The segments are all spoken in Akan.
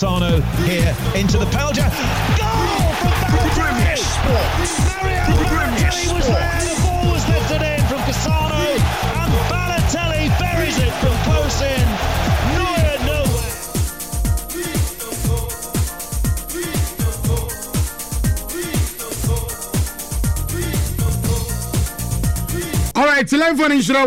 Cassano here into the penalty. Goal from Balotelli! Mario Balotelli was there, the ball was lifted in from Cassano, and Balotelli buries it from close in. Neuer nowhere. Alright, telephone insura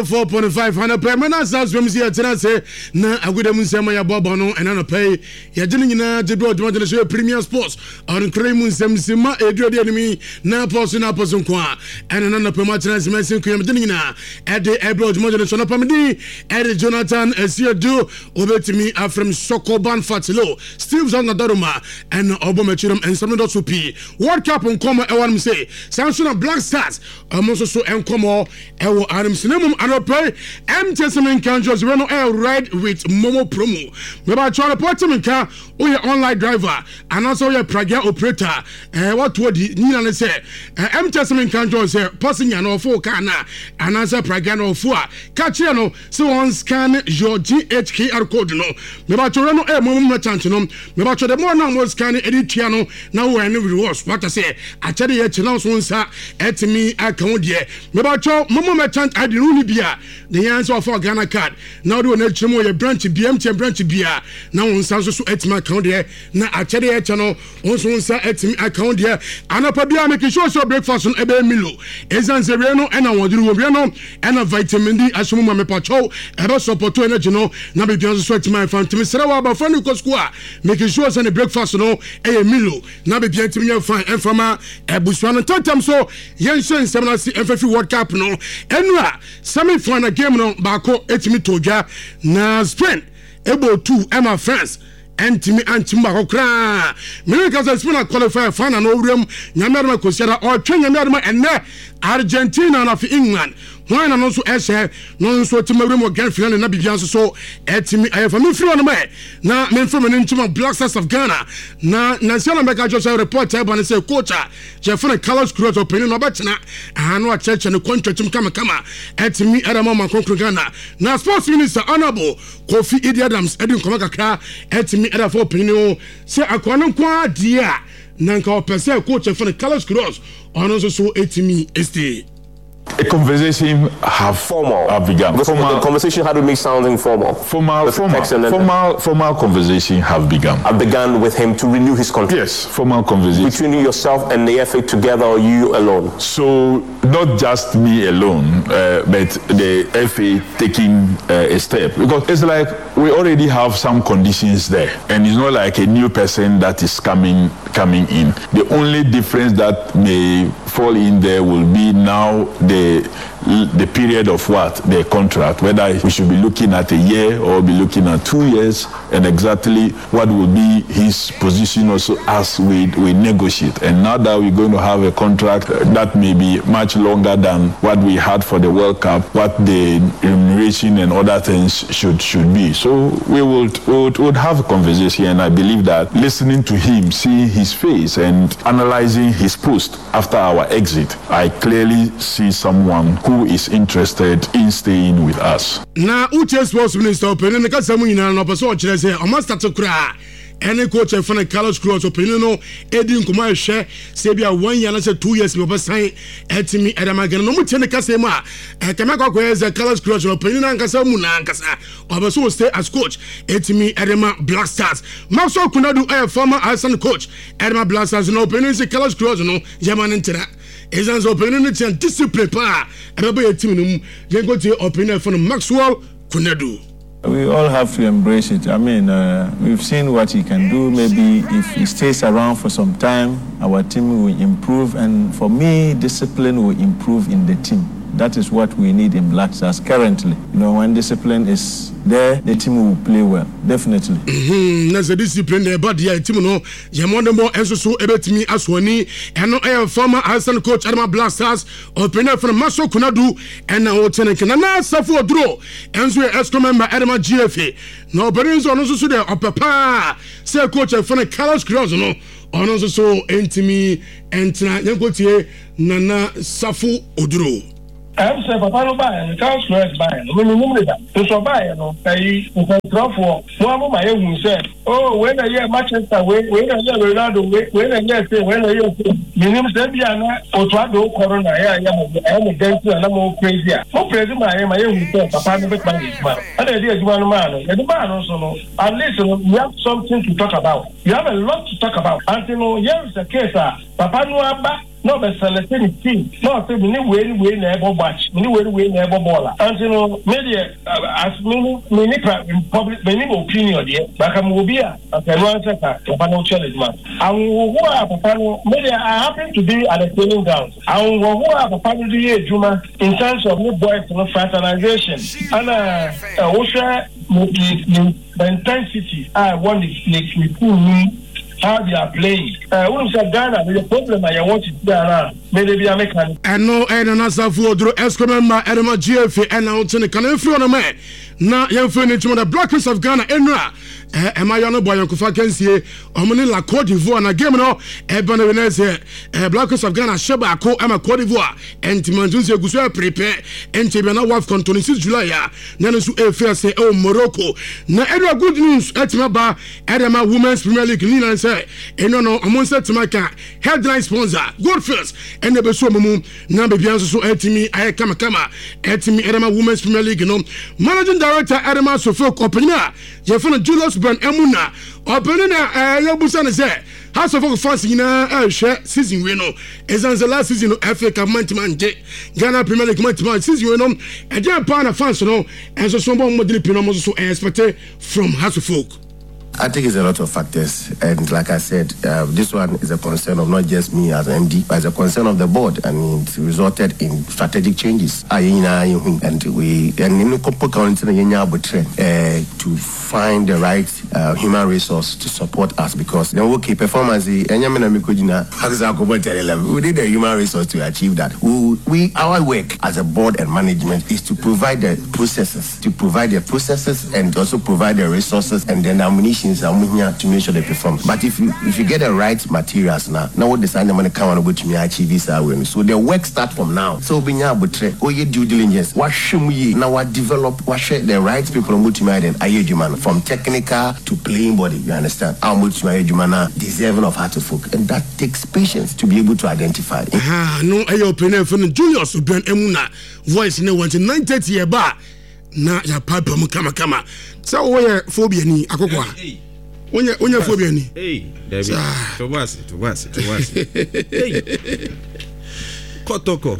104.5 and a permanent house from here to say na aguda munsema ya baba no and na pay ya jeni nyina de do de show Premier Sports on creme nsema edu de enemy na post kwa and na pay match na semen ku jeni nyina e de ebro de mo so na pamdi e Jonathan Esiedu obetimi afrem Sokoban Fatilo Steve Zanadoroma and Obomachirum and some dot p World Cup on come e wan say Samsung Black Stars almost so enkomo ewo Adam Sinemum anope MTSM Kanjos Reno Air ride with Momo promo. Meba try report me ka oye online driver and also your Praga operator what would Nina say MTSM Kanjos passing an ofo kana and answer Praga no for catch no so on scan your GHKR code no meba try no air Momo merchant no meba try the more now scan editiano now we any rewards what I say actually here channel so nsa etimi account there meba Momo merchant I didn't bia the answer of Ghana card now do na chimo your branch BMT branch bia now on sanso so etimi account there na achede e channel on so nsa etimi account there anapa bia make sure so breakfast on ebe milo ezanse we no na woduru wo no na vitamin D ashomo ma mepacho ebe support energy no na be bian so etimi fantimi sere wa ba fani ko school make sure so the breakfast no e milo na be bian timi ya fan enfama ebusuan no totem so yen shen semna si FFF World Cup no enura semi-final game no bako etimi toja na Spain able to Emma France Antimi bakokra America says Spain qualify final no room nyamera kosiara or twen nyamera enne Argentina na fi England why na no so ehye no so timawre mo grand final na bibia so etimi ayefami free on me na men from an intima Black Stars of Ghana na National America just report eba say coach Jeffrey Carlos Cruz opinion no betna ano a church and contract kama etimi era mama konkro Ghana na sports minister honorable Kofi Idi Adams edin koma kakra etimi era for opinion say akwana kwa dia na nka opese coach Jeffrey Carlos Cruz ono so etimi este. A conversation have begun. The conversation had to make sounding formal. Formal conversation have begun. I began with him to renew his contract. Yes, formal conversation. Between yourself and the FA together or you alone? So, not just me alone, but the FA taking a step. Because it's like we already have some conditions there. And it's not like a new person that is coming in. The only difference that may fall in there will be now the period of the contract, whether we should be looking at a year or be looking at 2 years, and exactly what will be his position also as we negotiate. And now that we're going to have a contract that may be much longer than what we had for the World Cup, what the remuneration and other things should be. So we would have a conversation, and I believe that listening to him, seeing his face and analyzing his post after our exit, I clearly see someone who is interested in staying with us. Now, Uche Sports Minister opinion, because someone in an person say, I must start to cry. Any coach and fan Carlos Cruz opinion, Edin Kumar share, Sabia 1 year and 2 years, we sign Etimi Adamagan. No much in the Casema, Kamako is a Carlos Cruz opinion and Casamuna and Casa, or so stay as coach Etimi Adama Black Stars. Maso Kunadu, a former Arsenal coach, Adama Black Stars, no opinion, Carlos Cruz, no, German into Ezan's opinion and discipline power. And I'll be a team. Then go to your opinion from Maxwell Kunadu. We all have to embrace it. I mean, we've seen what he can do. Maybe if he stays around for some time, our team will improve. And for me, discipline will improve in the team. That is what we need in Black Stars currently. You know, when discipline is there, the team will play well, definitely. That's a discipline there, but the team no. Yamondo mo enso so ebetimi aswani. And no former Arsenal coach Adama Black Stars opener from Maso Kunadu and na otene kana safo draw. Enso esco member Adama GFA. No berenzo no so there opapa. Say coach from Carlos Cruz no. Ono so entimi entra yankotie nana safo oduro. I'm saying, Papa, no buy, and the council is buying. To survive, for my own said, oh, when I hear Manchester, when I hear Ronaldo, when I hear, when I hear, minimum Sebiana, or Trado, Corona, I am against and I'm more crazy. No present, I am my own Papa, never man. And I did one man, and the man also, at least you have something to talk about. You have a lot to talk about. Until yes, the case, Papa no abba. No, but selecting team. No, say we never watch. We never baller. And you know, media as many public, many opinion there. But I'm will be a one second. Papa challenge man. And who are Papa media are happy to be at the training ground. And who are Papa do Juma in terms of new boys and fraternization. And also the intensity. I want the how they are playing. When say Ghana, the problem I want to be around. Maybe be a mechanic. And no, and another for the Escomember, Edema GFA, and out in the canal on a man. Now, you're finishing the Blackers of Ghana, Enra. Am I on a boy, Uncle Fakensi, Omanilla, Cote d'Ivoire, and a game no, Ebenezer, Blackers of Ghana, Sheba, Emma Cote d'Ivoire, and Timantunzi Gusua prepare, and Tibana Waf on 26 July, Nanasu Air say, oh, Morocco. Now, Edra good news, Etmaba, Edema Women's Premier League, Lina and say, and no, amongst Timaka, headline sponsor, good first, and the Besomu, Nambe Bianso, so Etimi, I come, Etimi, Edema Women's Premier League, no, Managing Director, Edema Sofo, Opena, Jeffon Julius Ben Emuna, Opena, Yabusan say, House of Fancy share season winner, as the last season of Africa Mantiman Day, Ghana Premier League Mantiman season winner, and Japan fans, no, and so someone more so expected from House of Folk. I think it's a lot of factors, and like I said, this one is a concern of not just me as MD, but it's a concern of the board, and it resulted in strategic changes. And we in to find the right human resource to support us, because the okay performance we did the human resource to achieve that. Our work as a board and management is to provide the processes, and also provide the resources and then ammunition to make sure they perform. But if you get the right materials now what design the money come on go to me achieve this way. So the work start from now. So we nya botre due diligence. What should we now develop? What share the right people on to me then ayeduma from technical to playing body. You understand? How much my ayeduma deserving of heart to folk, and that takes patience to be able to identify. No, I opinion from Julius Ben Emuna voice in 1990 year ba na ya papa mu kama. So where phobia ni akokwa. Onya phobia ni. David. To was. Kotoko.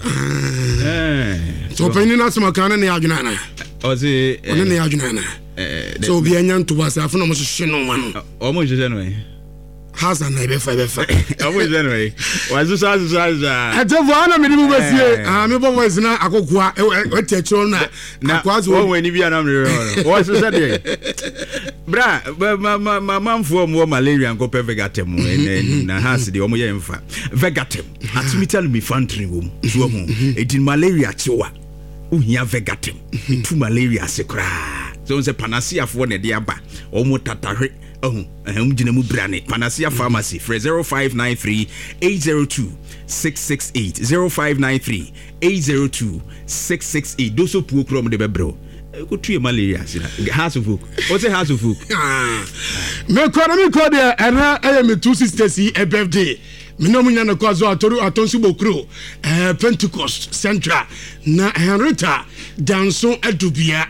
So penny na sama kana ne adwuna na. Ozi ne adwuna na. So obi anya to was afuna mo hye no ma no. Omo hye no e. Hasan na befa. Omo hye no e. Wazuza. Atefo ana me dimu basie. Me bo voice na akokwa etechiro na akwazo wo weni bia na me. Wo so say bra mamfo mo malaria nko Vegatem na has de omo ye mfa Vegatem atimital mi fantry wom so ho edin malaria chiwa uhia Vegatem tu malaria sekra so say panacea for ne de aba omo tatahwe mjina mu brane Panacea Pharmacy for 0593 802 668 0593 802 668 doso puo krom de bebro go tue malaria sina House of Folk. What's a House of Folk? Me call there and I am 2 sisters a birthday. Me no munya na kwazo atoru atonsu bokro Pentecost Central na Henrietta Danson Adubia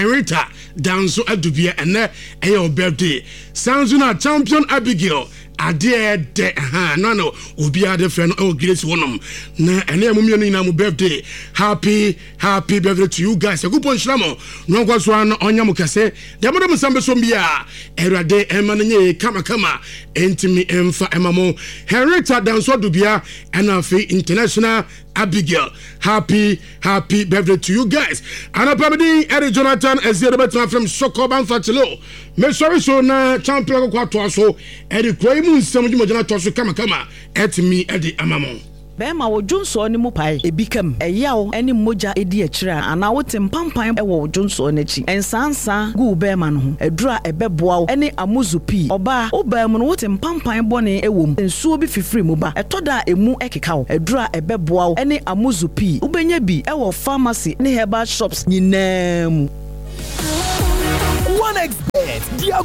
and your birthday. Sounds na champion Abigail Ade de no obi ade friend Grace Wonum na ene amumye na mu birthday. Happy birthday to you guys. Good point shlamo no kwaso an onya mu kase de mo sambe so bia erade emanenye kama entimi emfa emamo Henrietta Danso Dubia and afi international Abigail. Happy birthday to you guys. And apamidi Eddie Jonathan Ezierbetan from Sokoban Fatilo. Me sorry so na champion kwa to so Eddie Kwaimu nsam djumojana to so kama etimi Eddie amamo. bema wo dwonso ne mu pae ebikam eyawo ene moja edi akira ana wote mpampan e wo dwonso ne chi ensansa gu bema no ho adura ebeboa ene amuzupi oba obam no wote mpampan bone ewom ensuo bi fifiri mu ba etoda emu ekeka wo adura ebeboa ene amuzupi ubenya bi e wo pharmacy ne herbal shops nyinaa mu. 1xBet